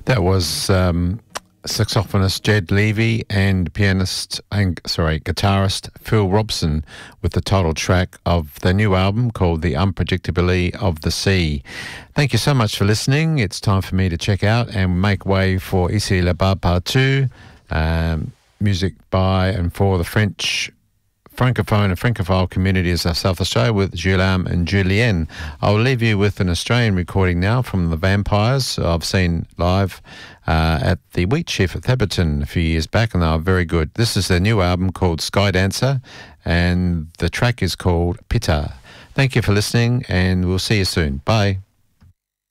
That was saxophonist Jed Levy and guitarist Phil Robson with the title track of their new album called The Unpredictability of the Sea. Thank you so much for listening. It's time for me to check out and make way for Ici la Bas Partout, music by and for the French Francophone and Francophile communities of South Australia with Guillaume and Julien. I'll leave you with an Australian recording now from the Vampires. I've seen live at the Wheat Chief at Theberton a few years back, and they are very good. This is their new album called Sky Dancer, and the track is called Pitta. Thank you for listening, and we'll see you soon. Bye.